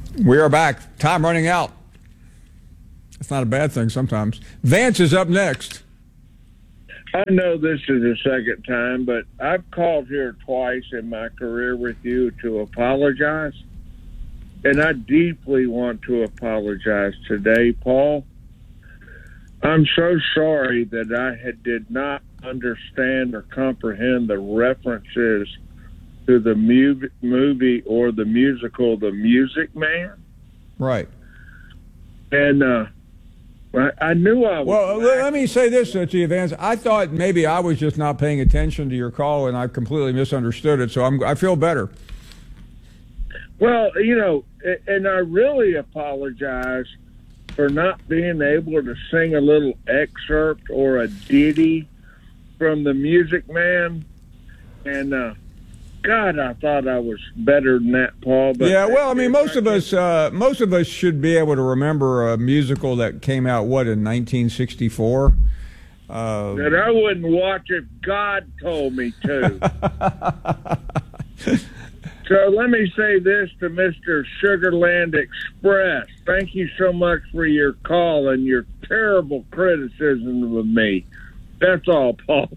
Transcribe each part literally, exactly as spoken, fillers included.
We are back. Time running out. It's not a bad thing sometimes. Vance is up next. I know this is the second time, but I've called here twice in my career with you to apologize. And I deeply want to apologize today, Paul. I'm so sorry that I had, did not understand or comprehend the references to the mu- movie or the musical The Music Man. Right. And uh, I, I knew I was... Well, let me say this uh, to you, Vance. I thought maybe I was just not paying attention to your call, and I completely misunderstood it, so I'm, I feel better. Well, you know, and I really apologize for not being able to sing a little excerpt or a ditty from The Music Man. And, uh, God, I thought I was better than that, Paul. But yeah, well, I mean, most of us, uh, most of us should be able to remember a musical that came out, what, in nineteen sixty-four? Uh, that I wouldn't watch if God told me to. So let me say this to Mister Sugarland Express. Thank you so much for your call and your terrible criticism of me. That's all, Paul.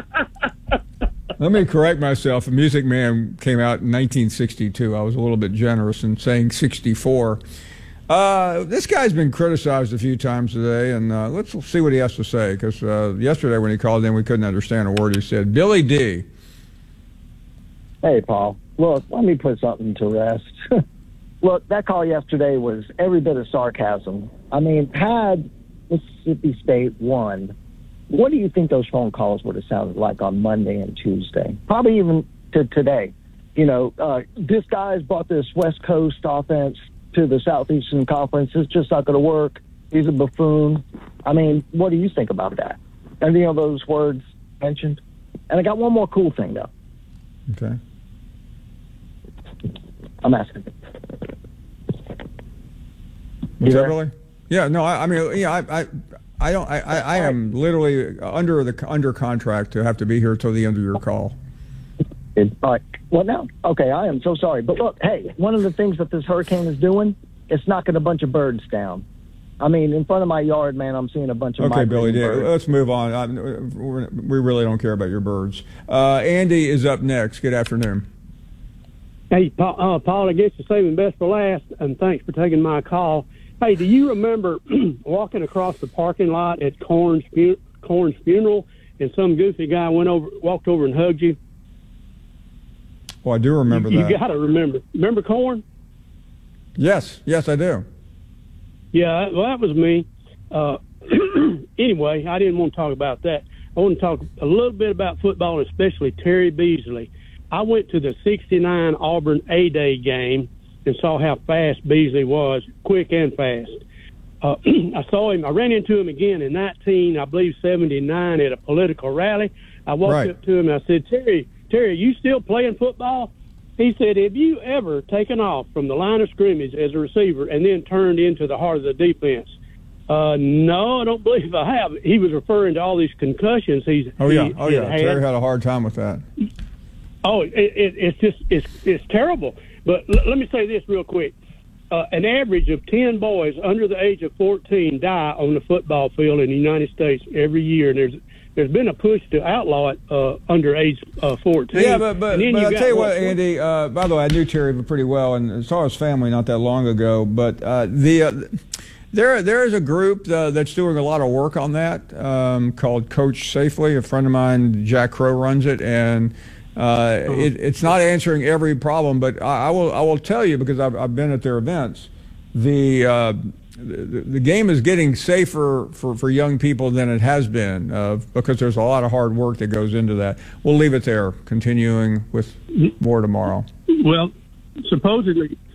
Let me correct myself. The Music Man came out in nineteen sixty-two. I was a little bit generous in saying sixty-four. Uh, this guy's been criticized a few times today, and uh, let's see what he has to say, because uh, yesterday when he called in, we couldn't understand a word he said. Billy D. Hey, Paul. Look, let me put something to rest. Look, that call yesterday was every bit of sarcasm. I mean, had Mississippi State won, what do you think those phone calls would have sounded like on Monday and Tuesday? Probably even to today. You know, uh, this guy's brought this West Coast offense to the Southeastern Conference. It's just not going to work. He's a buffoon. I mean, what do you think about that? Any of those words mentioned? And I got one more cool thing, though. Okay. I'm asking. What's that, Billy? Yeah, no, I, I mean, yeah, I, I, I don't, I, I, I am literally under the under contract to have to be here till the end of your call. All right. Well, now, okay, I am so sorry, but look, hey, one of the things that this hurricane is doing, it's knocking a bunch of birds down. I mean, in front of my yard, man, I'm seeing a bunch of okay, Billy. birds. Let's move on. I, we really don't care about your birds. Uh, Andy is up next. Good afternoon. Hey, Paul, uh, Paul, I guess you're saving best for last, and thanks for taking my call. Hey, do you remember walking across the parking lot at Corn's, fu- Corn's funeral, and some goofy guy went over, walked over and hugged you? Well, I do remember you, that. You got to remember. Remember Corn? Yes, yes, I do. Yeah, well, that was me. Uh, anyway, I didn't want to talk about that. I want to talk a little bit about football, especially Terry Beasley. I went to the sixty-nine Auburn A-Day game and saw how fast Beasley was, quick and fast. Uh, I saw him. I ran into him again in nineteen, I believe, seventy-nine at a political rally. I walked right. up to him and I said, Terry, Terry, are you still playing football? He said, have you ever taken off from the line of scrimmage as a receiver and then turned into the heart of the defense? Uh, no, I don't believe I have. He was referring to all these concussions he's Oh, yeah. he, oh, yeah. had. Terry had a hard time with that. Oh, it, it, it's just it's it's terrible. But l- let me say this real quick: uh, an average of ten boys under the age of fourteen die on the football field in the United States every year. And there's there's been a push to outlaw it uh, under age uh, fourteen. Yeah, but but, but I'll tell you what, what Andy. Uh, by the way, I knew Terry pretty well and saw his family not that long ago. But uh, the uh, there there is a group uh, that's doing a lot of work on that um, called Coach Safely. A friend of mine, Jack Crow, runs it, and Uh, it, it's not answering every problem, but I, I will I will tell you, because I've, I've been at their events, the, uh, the the game is getting safer for, for young people than it has been, uh, because there's a lot of hard work that goes into that. We'll leave it there, continuing with more tomorrow. Well, supposedly